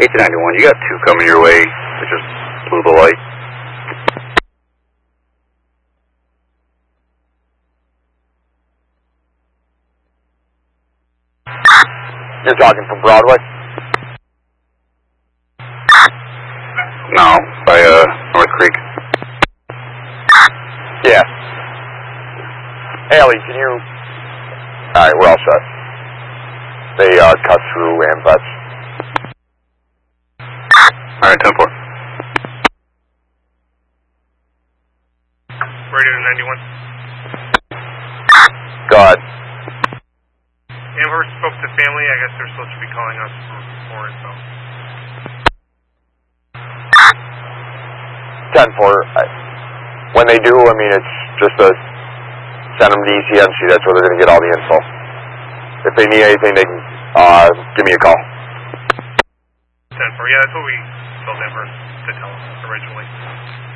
1891, you got two coming your way. They just blew the light. You're talking from Broadway? No, by North Creek. Yeah. Haley, can you... Alright, we're all set. They cut through Ambets. Alright, 10-4. Radio 91. Go ahead. Amherst spoke to family. I guess they're supposed to be calling us for more info. 10-4. When they do, I mean, it's just a send them to ECMC. That's where they're going to get all the info. If they need anything, they can give me a call. 10-4. Yeah, that's what we told Amherst to tell them originally.